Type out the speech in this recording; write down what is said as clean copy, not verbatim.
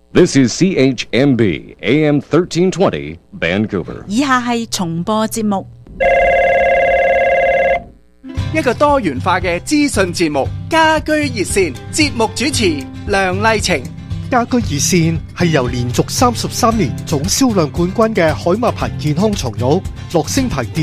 This is CHMB AM 1320 Vancouver。 以下係重播節目。 一個多元化嘅資訊節目，家居熱線，節目主持梁麗晴。 家居熱線係由連續33年總銷量冠軍嘅海馬牌健康床褥樂聲牌